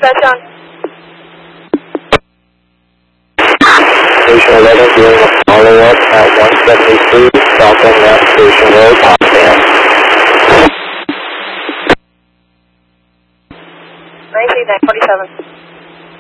dispatch on. Station 11 doing a follow-up at 173 Southend Navigation Road, Potsdam. 93947.